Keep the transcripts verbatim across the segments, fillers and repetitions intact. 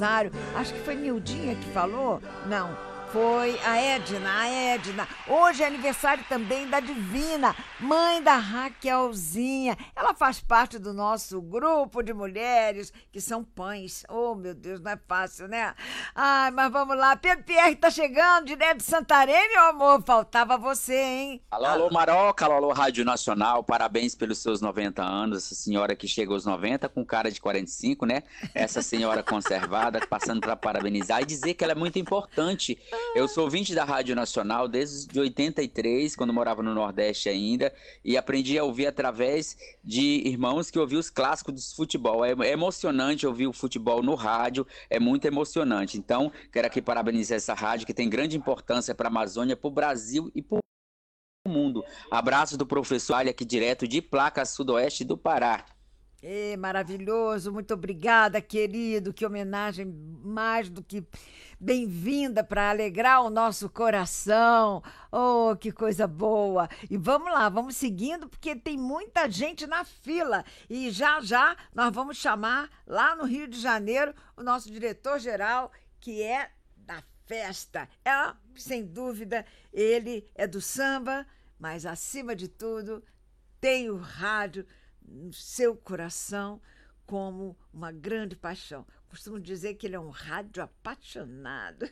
aniversário. Acho que foi Mildinha que falou? Não. Foi a Edna, a Edna. Hoje é aniversário também da Divina, mãe da Raquelzinha. Ela faz parte do nosso grupo de mulheres que são pães. Oh, meu Deus, não é fácil, né? Ai, mas vamos lá. Pedro Pierre tá chegando, direto de Santarém, meu amor. Faltava você, hein? Alô, alô, Maroca, alô, alô, Rádio Nacional. Parabéns pelos seus noventa anos. Essa senhora que chega aos noventa com cara de quarenta e cinco, né? Essa senhora conservada, passando para parabenizar e dizer que ela é muito importante. Eu sou ouvinte da Rádio Nacional desde oitenta e três, quando morava no Nordeste ainda, e aprendi a ouvir através de irmãos que ouviam os clássicos do futebol. É emocionante ouvir o futebol no rádio, é muito emocionante. Então, quero aqui parabenizar essa rádio, que tem grande importância para a Amazônia, para o Brasil e para o mundo. Abraço do professor Ali, aqui direto de Placa Sudoeste do Pará. É maravilhoso, muito obrigada, querido. Que homenagem mais do que bem-vinda para alegrar o nosso coração. Oh, que coisa boa! E vamos lá, vamos seguindo, porque tem muita gente na fila. E já já nós vamos chamar lá no Rio de Janeiro o nosso diretor-geral, que é da festa. É, sem dúvida, ele é do samba, mas acima de tudo tem o rádio no seu coração como uma grande paixão. Costumo dizer que ele é um rádio apaixonado.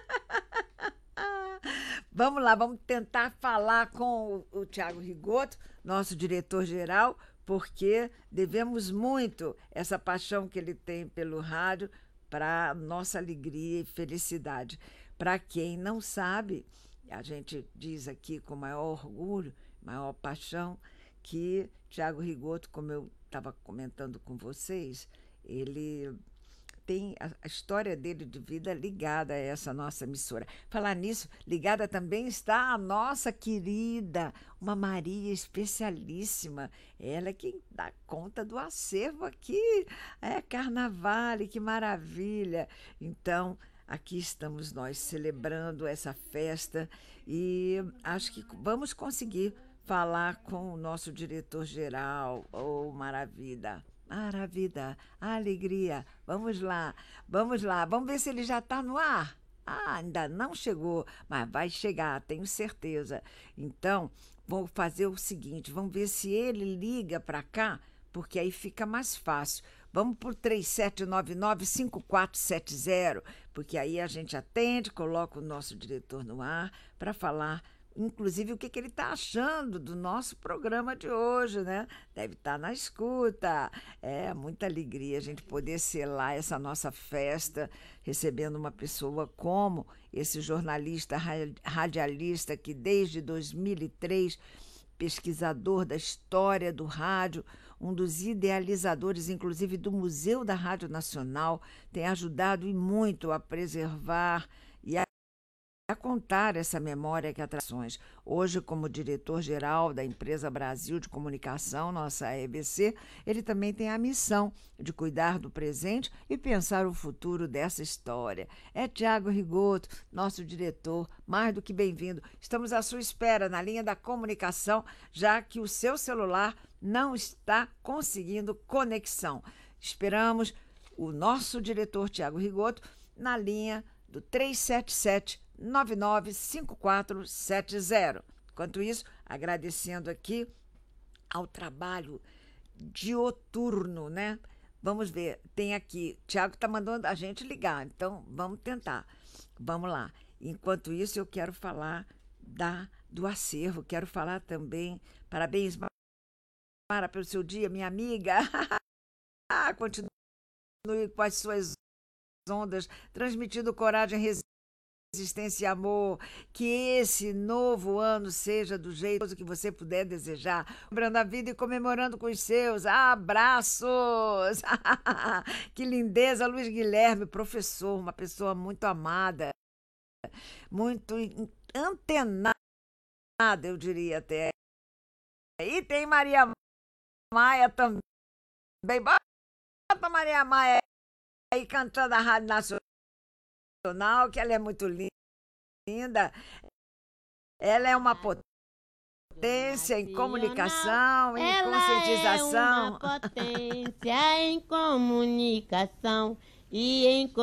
Vamos lá, vamos tentar falar com o, o Tiago Rigoto, nosso diretor-geral, porque devemos muito essa paixão que ele tem pelo rádio para nossa alegria e felicidade. Para quem não sabe, a gente diz aqui com maior orgulho, maior paixão, que Tiago Rigoto, como eu estava comentando com vocês, ele tem a, a história dele de vida ligada a essa nossa emissora. Falar nisso, ligada também está a nossa querida, uma Maria especialíssima. Ela é quem dá conta do acervo aqui. É Carnaval, que maravilha! Então, aqui estamos nós celebrando essa festa e acho que vamos conseguir falar com o nosso diretor-geral. Oh, maravilha, maravilha, alegria. Vamos lá, vamos lá, vamos ver se ele já está no ar. Ah, ainda não chegou, mas vai chegar, tenho certeza. Então, vou fazer o seguinte, vamos ver se ele liga para cá, porque aí fica mais fácil. Vamos por três sete nove nove, cinco quatro sete zero, porque aí a gente atende, coloca o nosso diretor no ar para falar inclusive o que, que ele está achando do nosso programa de hoje, né? Deve estar na escuta. É muita alegria a gente poder selar essa nossa festa, recebendo uma pessoa como esse jornalista, radialista, que desde dois mil e três, pesquisador da história do rádio, um dos idealizadores, inclusive, do Museu da Rádio Nacional, tem ajudado e muito a preservar e a a contar essa memória que atrações. Hoje, como diretor-geral da Empresa Brasil de Comunicação, nossa E B C, ele também tem a missão de cuidar do presente e pensar o futuro dessa história. É Tiago Rigoto, nosso diretor, mais do que bem-vindo. Estamos à sua espera na linha da comunicação, já que o seu celular não está conseguindo conexão. Esperamos o nosso diretor, Tiago Rigoto, na linha do três sete sete, nove nove cinco quatro sete zero. Enquanto isso, agradecendo aqui ao trabalho dioturno, né? Vamos ver, tem aqui, Tiago está mandando a gente ligar, então vamos tentar. Vamos lá. Enquanto isso, eu quero falar da, do acervo, quero falar também, parabéns, Mara, pelo seu dia, minha amiga. Continue com as suas ondas, transmitindo coragem, resistência, resistência e amor, que esse novo ano seja do jeito que você puder desejar, lembrando a vida e comemorando com os seus. Abraços! Que lindeza, Luiz Guilherme, professor, uma pessoa muito amada, muito antenada, eu diria até. E tem Maria Maia também. Bota Maria Maia aí cantando a Rádio Nacional, que ela é muito linda. Ela é uma potência em comunicação, em ela conscientização. É uma potência em comunicação e em